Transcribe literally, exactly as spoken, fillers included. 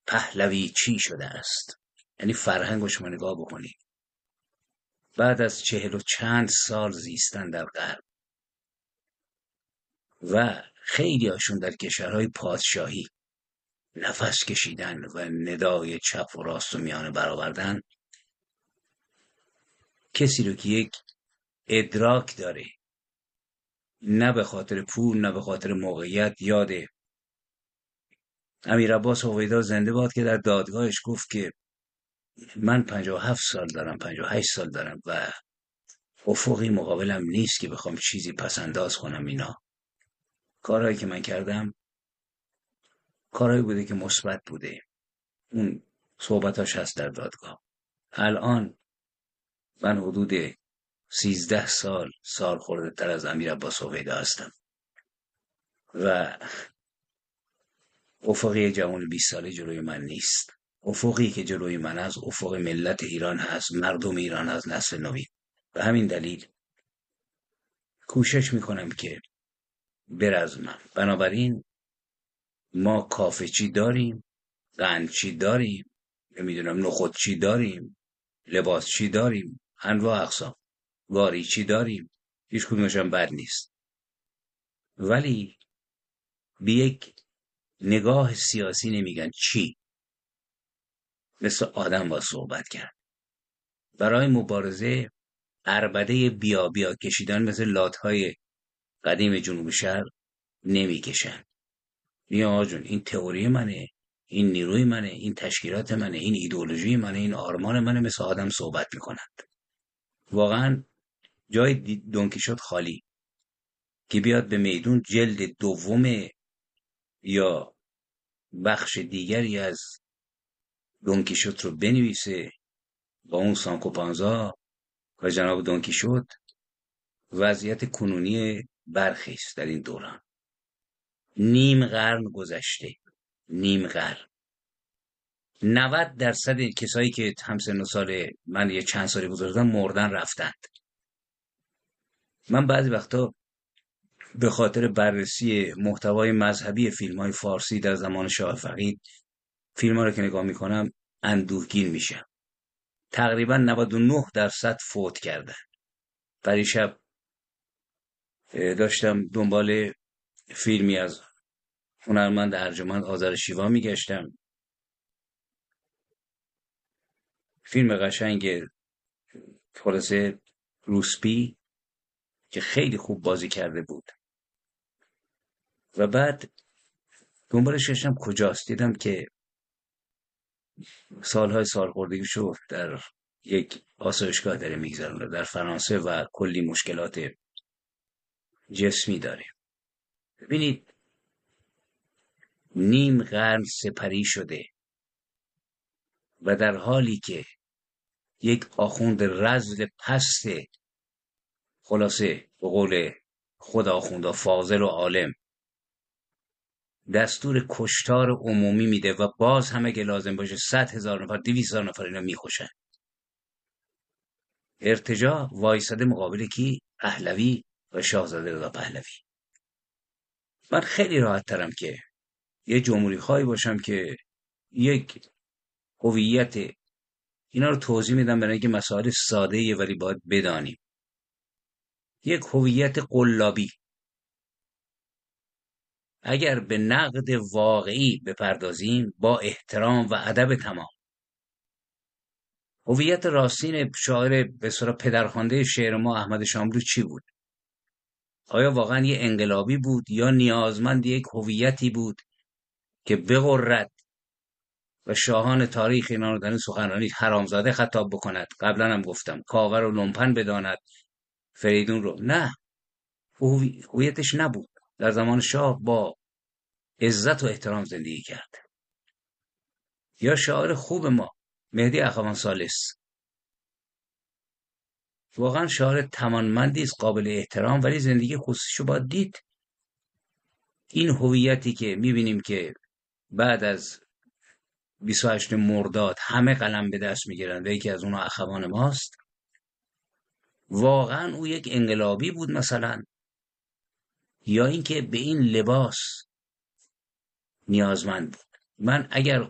پهلوی چی شده است. یعنی فرهنگ رو شما نگاه بکنید، بعد از چهل و چند سال زیستن در غرب و خیلی هاشون در کشورهای پادشاهی نفس کشیدن و ندای چپ و راست و میانه برآوردن، کسی رو که یک ادراک داره، نه به خاطر پول نه به خاطر موقعیت، یاده امیر عباس هویدا زنده باد که در دادگاهش گفت که من پنجاه و هفت سال دارم، پنجاه و هشت سال دارم و افقی مقابلم نیست که بخوام چیزی پسنداز کنم. اینا کارهایی که من کردم کارهایی بوده که مثبت بوده. اون صحبتاش هست در دادگاه. الان من حدود سیزده سال سال خورده تر از امیر عباس هویدا هستم و افقی جوان بیست ساله جلوی من نیست. افقی که جلوی من هست افق ملت ایران هست، مردم ایران هست، نسل نوین. به همین دلیل کوشش میکنم که برزمم. بنابراین ما کافه چی داریم، قند چی داریم، نمیدونم نخود چی داریم، لباس چی داریم، انواع اقسام، واری چی داریم، هیچ کدومش هم بد نیست. ولی به یک نگاه سیاسی نمیگن چی. مثل آدم با صحبت کرد. برای مبارزه عربده بیا بیا کشیدن مثل لاتهای قدیم جنوب شهر نمیکشن. میگن آقا جون این تئوری منه، این نیروی منه، این تشکیلات منه، این ایدئولوژی منه، این آرمان منه. مثل آدم صحبت میکنند. واقعا جای دونکیشوت خالی که بیاد به میدون جلد دوم یا بخش دیگری از دونکیشوت رو بنویسه با اون سانکو پانزا و جناب دونکیشوت، وضعیت کنونی برخی است در این دوران. نیم قرن گذشته، نیم قرن. نود درصد کسایی که همسن و سال من یه چند سالی بزرگم مردن رفتند. من بعضی وقتا به خاطر بررسی محتوای مذهبی فیلم‌های فارسی در زمان شاه فقید، فیلم‌ها رو که نگاه می‌کنم اندوهگین میشم. تقریبا نود و نه درصد فوت کردن. پریشب داشتم دنبال فیلمی از هنرمند ارجمند آذر شیوا میگشتم. فیلم قشنگ خلاصه روسپی که خیلی خوب بازی کرده بود و بعد دنبالش گشتم کجاست. دیدم که سالهای سالخوردگیشو در یک آسایشگاه داره میگذرونه در فرانسه و کلی مشکلات جسمی داره. ببینید نیم قرن سپری شده و در حالی که یک آخوند رذل پست، خلاصه به قول خود آخوندا فاضل و عالم، دستور کشتار عمومی میده و باز هم اگه لازم باشه صد هزار نفر، دویست هزار نفر اینا میکشن. ارتجاع وایساده مقابل کی؟ پهلوی و شاهزاده رضا پهلوی. من خیلی راحت ترم که یه جمهوری خواهی باشم که یک هویت، اینا رو توضیح میدم برای اینکه مسائل ساده‌ایه ولی باید بدانیم. یک هویت قلابی اگر به نقد واقعی بپردازیم با احترام و ادب تمام. هویت راستین شاعر به اصطلاح پدرخوانده شعر ما احمد شاملو چی بود؟ آیا واقعا یه انقلابی بود یا نیازمند یک هویتی بود که بغرد و شاهان تاریخ اینا رو در این سخنرانی حرامزاده خطاب بکند؟ قبلا هم گفتم کاور و لومپن بداند فریدون رو. نه، هویتش نبود. در زمان شاه با عزت و احترام زندگی کرد. یا شاعر خوب ما مهدی اخوان ثالث، واقعا شاعر توانمندی است، قابل احترام، ولی زندگی خصوصیشو باید دید. این هویتی که میبینیم که بعد از بیست و هشت مرداد همه قلم به دست میگیرن و یکی از اونها اخوان ماست، واقعا او یک انقلابی بود مثلا، یا اینکه به این لباس نیازمند بود؟ من اگر